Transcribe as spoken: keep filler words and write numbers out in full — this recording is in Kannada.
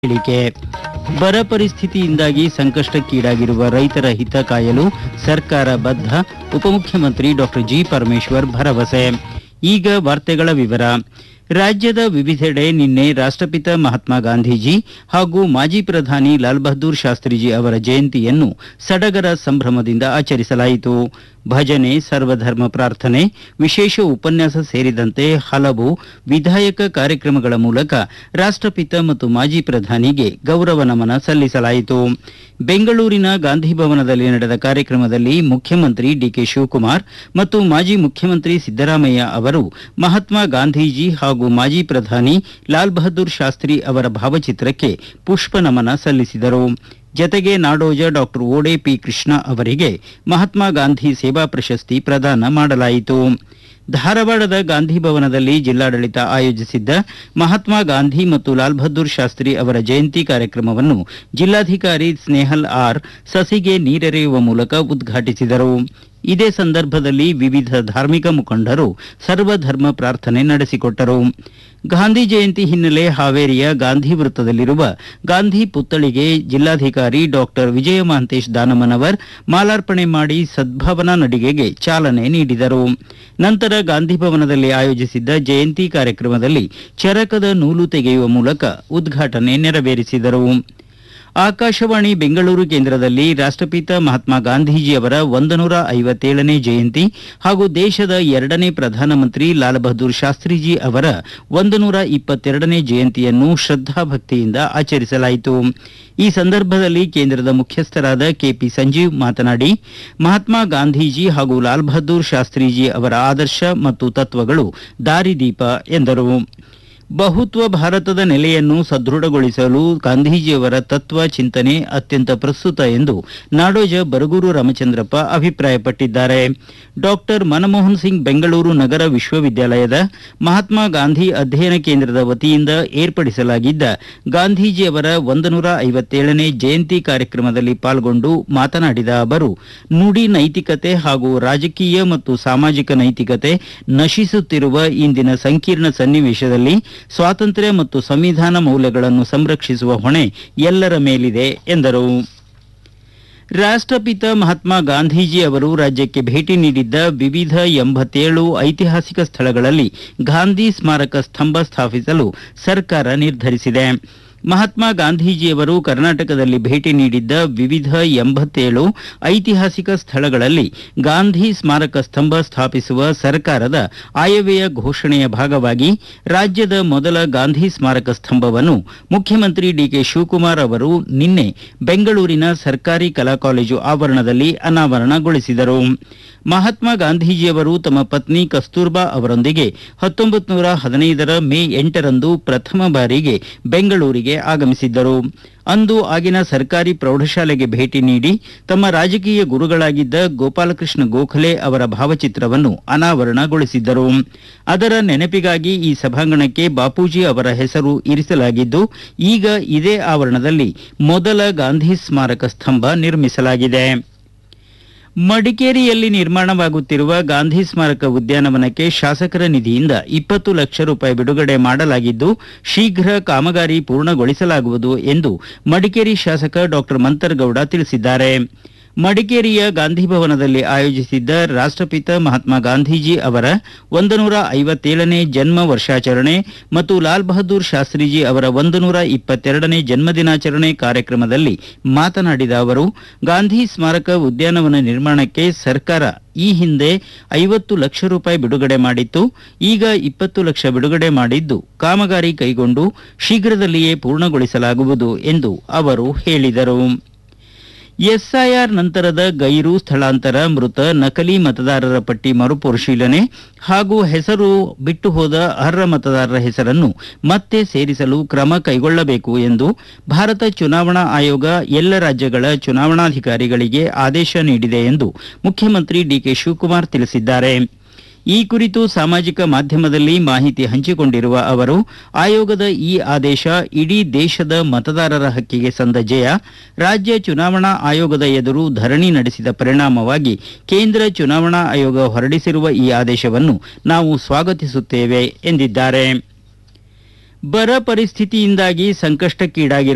ಹೇಳಿಕೆ. ಬರ ಪರಿಸ್ಥಿತಿಯಿಂದಾಗಿ ಸಂಕಷ್ಟಕ್ಕೀಡಾಗಿರುವ ರೈತರ ಹಿತ ಕಾಯಲು ಸರ್ಕಾರ ಬದ್ಧ. ಉಪಮುಖ್ಯಮಂತ್ರಿ ಡಾಕ್ಟರ್ ಜಿ ಪರಮೇಶ್ವರ್ ಭರವಸೆ. ಈಗ ವಾರ್ತೆಗಳ ವಿವರ. ರಾಜ್ಯದ ವಿವಿಧೆಡೆ ನಿನ್ನೆ ರಾಷ್ಟ್ರಪಿತ ಮಹಾತ್ಮ ಗಾಂಧೀಜಿ ಹಾಗೂ ಮಾಜಿ ಪ್ರಧಾನಿ ಲಾಲ್ ಬಹದ್ದೂರ್ ಶಾಸ್ತ್ರೀಜಿ ಅವರ ಜಯಂತಿಯನ್ನು ಸಡಗರ ಸಂಭ್ರಮದಿಂದ ಆಚರಿಸಲಾಯಿತು. ಭಜನೆ, ಸರ್ವಧರ್ಮ ಪ್ರಾರ್ಥನೆ, ವಿಶೇಷ ಉಪನ್ಯಾಸ ಸೇರಿದಂತೆ ಹಲವು ವಿಧಾಯಕ ಕಾರ್ಯಕ್ರಮಗಳ ಮೂಲಕ ರಾಷ್ಟ್ರಪಿತ ಮತ್ತು ಮಾಜಿ ಪ್ರಧಾನಿಗೆ ಗೌರವ ನಮನ ಸಲ್ಲಿಸಲಾಯಿತು. ಬೆಂಗಳೂರಿನ ಗಾಂಧಿ ಭವನದಲ್ಲಿ ನಡೆದ ಕಾರ್ಯಕ್ರಮದಲ್ಲಿ ಮುಖ್ಯಮಂತ್ರಿ ಡಿಕೆ ಶಿವಕುಮಾರ್ ಮತ್ತು ಮಾಜಿ ಮುಖ್ಯಮಂತ್ರಿ ಸಿದ್ದರಾಮಯ್ಯ ಅವರು ಮಹಾತ್ಮ ಗಾಂಧೀಜಿ ಹಾಗೂ ಮಾಜಿ ಪ್ರಧಾನಿ ಲಾಲ್ ಬಹದ್ದೂರ್ ಶಾಸ್ತ್ರಿ ಅವರ ಭಾವಚಿತ್ರಕ್ಕೆ ಪುಷ್ಪ ನಮನ ಸಲ್ಲಿಸಿದರು. ಜತೆಗೆ ನಾಡೋಜ ಡಾಕ್ಟರ್ ಓಡೆ ಪಿ ಕೃಷ್ಣ ಅವರಿಗೆ ಮಹಾತ್ಮ ಗಾಂಧಿ ಸೇವಾ ಪ್ರಶಸ್ತಿ ಪ್ರದಾನ ಮಾಡಲಾಯಿತು. ಧಾರವಾಡದ ಗಾಂಧಿ ಭವನದಲ್ಲಿ ಜಿಲ್ಲಾಡಳಿತ ಆಯೋಜಿಸಿದ್ದ ಮಹಾತ್ಮ ಗಾಂಧಿ ಮತ್ತು ಲಾಲ್ ಬಹದ್ದೂರ್ ಶಾಸ್ತ್ರಿ ಅವರ ಜಯಂತಿ ಕಾರ್ಯಕ್ರಮವನ್ನು ಜಿಲ್ಲಾಧಿಕಾರಿ ಸ್ನೇಹಲ್ ಆರ್ ಸಸಿಗೆ ನೀರೆರೆಯುವ ಮೂಲಕ ಉದ್ಘಾಟಿಸಿದರು. ಇದೇ ಸಂದರ್ಭದಲ್ಲಿ ವಿವಿಧ ಧಾರ್ಮಿಕ ಮುಖಂಡರು ಸರ್ವಧರ್ಮ ಪ್ರಾರ್ಥನೆ ನಡೆಸಿಕೊಟ್ಟರು. ಗಾಂಧಿ ಜಯಂತಿ ಹಿನ್ನೆಲೆ ಹಾವೇರಿಯ ಗಾಂಧಿ ವೃತ್ತದಲ್ಲಿರುವ ಗಾಂಧಿ ಪುತ್ಥಳಿಗೆ ಜಿಲ್ಲಾಧಿಕಾರಿ ಡಾಕ್ಟರ್ ವಿಜಯ ಮಹಾಂತೇಶ್ ದಾನಮ್ಮನವರ್ ಮಾಲಾರ್ಪಣೆ ಮಾಡಿ ಸದ್ಭಾವನಾ ನಡಿಗೆಗೆ ಚಾಲನೆ ನೀಡಿದರು. ನಂತರ ಗಾಂಧಿ ಭವನದಲ್ಲಿ ಆಯೋಜಿಸಿದ್ದ ಜಯಂತಿ ಕಾರ್ಯಕ್ರಮದಲ್ಲಿ ಚರಕದ ನೂಲು ತೆಗೆಯುವ ಮೂಲಕ ಉದ್ಘಾಟನೆ ನೆರವೇರಿಸಿದರು. ಆಕಾಶವಾಣಿ ಬೆಂಗಳೂರು ಕೇಂದ್ರದಲ್ಲಿ ರಾಷ್ಟ್ರಪಿತ ಮಹಾತ್ಮ ಗಾಂಧೀಜಿಯವರ ಒಂದನೂರ ಐವತ್ತೇಳನೇ ಜಯಂತಿ ಹಾಗೂ ದೇಶದ ಎರಡನೇ ಪ್ರಧಾನಮಂತ್ರಿ ಲಾಲ್ ಬಹದ್ದೂರ್ ಶಾಸ್ತ್ರೀಜಿ ಅವರ ಒಂದನೂರ ಇಪ್ಪತ್ತೆರಡನೇ ಜಯಂತಿಯನ್ನು ಶ್ರದ್ಧಾಭಕ್ತಿಯಿಂದ ಆಚರಿಸಲಾಯಿತು. ಈ ಸಂದರ್ಭದಲ್ಲಿ ಕೇಂದ್ರದ ಮುಖ್ಯಸ್ಥರಾದ ಕೆಪಿ ಸಂಜೀವ್ ಮಾತನಾಡಿ, ಮಹಾತ್ಮ ಗಾಂಧೀಜಿ ಹಾಗೂ ಲಾಲ್ ಬಹದ್ದೂರ್ ಶಾಸ್ತ್ರೀಜಿ ಅವರ ಆದರ್ಶ ಮತ್ತು ತತ್ವಗಳು ದಾರಿದೀಪ ಎಂದರು. ಬಹುತ್ವ ಭಾರತದ ನೆಲೆಯನ್ನು ಸದೃಢಗೊಳಿಸಲು ಗಾಂಧೀಜಿಯವರ ತತ್ವ ಚಿಂತನೆ ಅತ್ಯಂತ ಪ್ರಸ್ತುತ ಎಂದು ನಾಡೋಜ ಬರಗೂರು ರಾಮಚಂದ್ರಪ್ಪ ಅಭಿಪ್ರಾಯಪಟ್ಟಿದ್ದಾರೆ. ಡಾಕ್ಟರ್ ಮನಮೋಹನ್ ಸಿಂಗ್ ಬೆಂಗಳೂರು ನಗರ ವಿಶ್ವವಿದ್ಯಾಲಯದ ಮಹಾತ್ಮ ಗಾಂಧಿ ಅಧ್ಯಯನ ಕೇಂದ್ರದ ವತಿಯಿಂದ ಏರ್ಪಡಿಸಲಾಗಿದ್ದ ಗಾಂಧೀಜಿಯವರ ಒಂದನೂರ ಐವತ್ತೇಳನೇ ಜಯಂತಿ ಕಾರ್ಯಕ್ರಮದಲ್ಲಿ ಪಾಲ್ಗೊಂಡು ಮಾತನಾಡಿದ ಅವರು, ನುಡಿ ನೈತಿಕತೆ ಹಾಗೂ ರಾಜಕೀಯ ಮತ್ತು ಸಾಮಾಜಿಕ ನೈತಿಕತೆ ನಶಿಸುತ್ತಿರುವ ಇಂದಿನ ಸಂಕೀರ್ಣ ಸನ್ನಿವೇಶದಲ್ಲಿ ಸ್ವಾತಂತ್ರ್ಯ ಮತ್ತು ಸಂವಿಧಾನ ಮೌಲ್ಯಗಳನ್ನು ಸಂರಕ್ಷಿಸುವ ಹೊಣೆ ಎಲ್ಲರ ಮೇಲಿದೆ ಎಂದರು. ರಾಷ್ಟ್ರಪಿತ ಮಹಾತ್ಮ ಗಾಂಧೀಜಿ ಅವರು ರಾಜ್ಯಕ್ಕೆ ಭೇಟಿ ನೀಡಿದ್ದ ವಿವಿಧ ಎಂಬತ್ತೇಳು ಐತಿಹಾಸಿಕ ಸ್ಥಳಗಳಲ್ಲಿ ಗಾಂಧಿ ಸ್ಮಾರಕ ಸ್ತಂಭ ಸ್ಥಾಪಿಸಲು ಸರ್ಕಾರ ನಿರ್ಧರಿಸಿದೆ. ಮಹಾತ್ಮ ಗಾಂಧೀಜಿಯವರು ಕರ್ನಾಟಕದಲ್ಲಿ ಭೇಟಿ ನೀಡಿದ್ದ ವಿವಿಧ ಎಂಬತ್ತೇಳು ಐತಿಹಾಸಿಕ ಸ್ಥಳಗಳಲ್ಲಿ ಗಾಂಧಿ ಸ್ಮಾರಕ ಸ್ತಂಭ ಸ್ಥಾಪಿಸುವ ಸರ್ಕಾರದ ಆಯವ್ಯಯ ಘೋಷಣೆಯ ಭಾಗವಾಗಿ ರಾಜ್ಯದ ಮೊದಲ ಗಾಂಧಿ ಸ್ಮಾರಕ ಸ್ತಂಭವನ್ನು ಮುಖ್ಯಮಂತ್ರಿ ಡಿಕೆ ಶಿವಕುಮಾರ್ ಅವರು ನಿನ್ನೆ ಬೆಂಗಳೂರಿನ ಸರ್ಕಾರಿ ಕಲಾ ಕಾಲೇಜು ಆವರಣದಲ್ಲಿ ಅನಾವರಣಗೊಳಿಸಿದರು. ಮಹಾತ್ಮ ಗಾಂಧೀಜಿಯವರು ತಮ್ಮ ಪತ್ನಿ ಕಸ್ತೂರ್ಬಾ ಅವರೊಂದಿಗೆ ಹತ್ತೊಂಬತ್ತು ನೂರ ಹದಿನೈದರ ಮೇ ಎಂಟರಂದು ಪ್ರಥಮ ಬಾರಿಗೆ ಬೆಂಗಳೂರಿಗೆ ಆಗಮಿಸಿದ್ದರು. ಅಂದು ಆಗಿನ ಸರ್ಕಾರಿ ಪ್ರೌಢಶಾಲೆಗೆ ಭೇಟಿ ನೀಡಿ ತಮ್ಮ ರಾಜಕೀಯ ಗುರುಗಳಾಗಿದ್ದ ಗೋಪಾಲಕೃಷ್ಣ ಗೋಖಲೆ ಅವರ ಭಾವಚಿತ್ರವನ್ನು ಅನಾವರಣಗೊಳಿಸಿದ್ದರು. ಅದರ ನೆನಪಿಗಾಗಿ ಈ ಸಭಾಂಗಣಕ್ಕೆ ಬಾಪೂಜಿ ಅವರ ಹೆಸರು ಇರಿಸಲಾಗಿದ್ದು, ಈಗ ಇದೇ ಆವರಣದಲ್ಲಿ ಮೊದಲ ಗಾಂಧಿ ಸ್ಮಾರಕ ಸ್ತಂಭ ನಿರ್ಮಿಸಲಾಗಿದೆ. ಮಡಿಕೇರಿಯಲ್ಲಿ ನಿರ್ಮಾಣವಾಗುತ್ತಿರುವ ಗಾಂಧಿ ಸ್ಮಾರಕ ಉದ್ಯಾನವನಕ್ಕೆ ಶಾಸಕರ ನಿಧಿಯಿಂದ ಇಪ್ಪತ್ತು ಲಕ್ಷ ರೂಪಾಯಿ ಬಿಡುಗಡೆ ಮಾಡಲಾಗಿದ್ದು, ಶೀಘ್ರ ಕಾಮಗಾರಿ ಪೂರ್ಣಗೊಳಿಸಲಾಗುವುದು ಎಂದು ಮಡಿಕೇರಿ ಶಾಸಕ ಡಾಕ್ಟರ್ ಮಂತರ್ಗೌಡ ತಿಳಿಸಿದ್ದಾರೆ. ಮಡಿಕೇರಿಯ ಗಾಂಧಿ ಭವನದಲ್ಲಿ ಆಯೋಜಿಸಿದ್ದ ರಾಷ್ಟ್ರಪಿತ ಮಹಾತ್ಮ ಗಾಂಧೀಜಿ ಅವರ ಒಂದನೂರ ಐವತ್ತೇಳನೇ ಜನ್ಮ ವರ್ಷಾಚರಣೆ ಮತ್ತು ಲಾಲ್ ಬಹದ್ದೂರ್ ಶಾಸ್ತ್ರೀಜಿ ಅವರ ಒಂದನೂರ ಇಪ್ಪತ್ತೆರಡನೇ ಜನ್ಮದಿನಾಚರಣೆ ಕಾರ್ಯಕ್ರಮದಲ್ಲಿ ಮಾತನಾಡಿದ ಅವರು, ಗಾಂಧಿ ಸ್ಮಾರಕ ಉದ್ಯಾನವನ ನಿರ್ಮಾಣಕ್ಕೆ ಸರ್ಕಾರ ಈ ಹಿಂದೆ ಐವತ್ತು ಲಕ್ಷ ರೂಪಾಯಿ ಬಿಡುಗಡೆ ಮಾಡಿತ್ತು. ಈಗ ಇಪ್ಪತ್ತು ಲಕ್ಷ ಬಿಡುಗಡೆ ಮಾಡಿದ್ದು ಕಾಮಗಾರಿ ಕೈಗೊಂಡು ಶೀಘ್ರದಲ್ಲಿಯೇ ಪೂರ್ಣಗೊಳಿಸಲಾಗುವುದು ಎಂದು ಅವರು ಹೇಳಿದರು. ಎಸ್ಐಆರ್ ನಂತರದ ಗೈರು ಸ್ಥಳಾಂತರ, ಮೃತ, ನಕಲಿ ಮತದಾರರ ಪಟ್ಟಿ ಮರುಪರಿಶೀಲನೆ ಹಾಗೂ ಹೆಸರು ಬಿಟ್ಟು ಹೋದ ಅರ್ಹ ಮತದಾರರ ಹೆಸರನ್ನು ಮತ್ತೆ ಸೇರಿಸಲು ಕ್ರಮ ಕೈಗೊಳ್ಳಬೇಕು ಎಂದು ಭಾರತ ಚುನಾವಣಾ ಆಯೋಗ ಎಲ್ಲ ರಾಜ್ಯಗಳ ಚುನಾವಣಾಧಿಕಾರಿಗಳಿಗೆ ಆದೇಶ ನೀಡಿದೆ ಎಂದು ಮುಖ್ಯಮಂತ್ರಿ ಡಿಕೆ ಶಿವಕುಮಾರ್ ತಿಳಿಸಿದ್ದಾರೆ. ಈ ಕುರಿತು ಸಾಮಾಜಿಕ ಮಾಧ್ಯಮದಲ್ಲಿ ಮಾಹಿತಿ ಹಂಚಿಕೊಂಡಿರುವ ಅವರು, ಆಯೋಗದ ಈ ಆದೇಶ ಇಡೀ ದೇಶದ ಮತದಾರರ ಹಕ್ಕಿಗೆ ಸಂದ ಜಯ. ರಾಜ್ಯ ಚುನಾವಣಾ ಆಯೋಗದ ಎದುರು ಧರಣಿ ನಡೆಸಿದ ಪರಿಣಾಮವಾಗಿ ಕೇಂದ್ರ ಚುನಾವಣಾ ಆಯೋಗ ಹೊರಡಿಸಿರುವ ಈ ಆದೇಶವನ್ನು ನಾವು ಸ್ವಾಗತಿಸುತ್ತೇವೆ ಎಂದಿದ್ದಾರೆ. ಬರ ಪರಿಸ್ಥಿತಿಯಿಂದಾಗಿ ಸಂಕಷ್ಟಕ್ಕೀಡಾಗಿರುವ